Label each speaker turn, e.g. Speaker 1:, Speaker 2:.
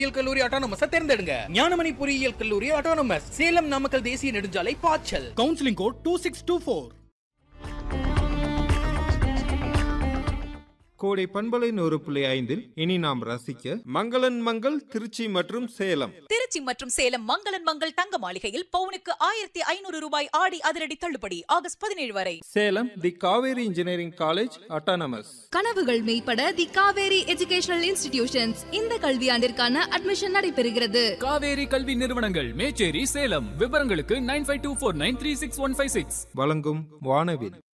Speaker 1: கல்லூரி ஆட்டோனமஸ் தேர்ந்தெடுங்க. ஞானமணி பொறியியல் கல்லூரி ஆட்டோனமஸ், சேலம் நாமக்கல் தேசிய நெடுஞ்சாலை பாய்ச்சல். Counselling code 2624.
Speaker 2: கோடை பண்பலை 100.5 இனி நாம் ரசிக்க மங்களன் மங்கள் திருச்சி மற்றும் சேலம்.
Speaker 3: திருச்சி மற்றும் சேலம் மங்களன் மங்கள் தங்க மாளிகையில் பவுனுக்கு 1500 ரூபாய் ஆடி அதிரடி தள்ளுபடி ஆகஸ்ட் 17 வரை.
Speaker 2: சேலம் தி காவேரி இன்ஜினியரிங் காலேஜ் ஆட்டோனமஸ்.
Speaker 4: கனவுகள் மெய்ப்பட தி காவேரி எஜுகேஷனல் இன்ஸ்டிடியூஷன்ஸ் இந்த கல்வியாண்டிற்கான அட்மிஷன் நடைபெறுகிறது.
Speaker 5: காவேரி கல்வி நிறுவனங்கள் மேச்சேரி சேலம். விவரங்களுக்கு 9524936156.
Speaker 2: வழங்கும் வானவில்.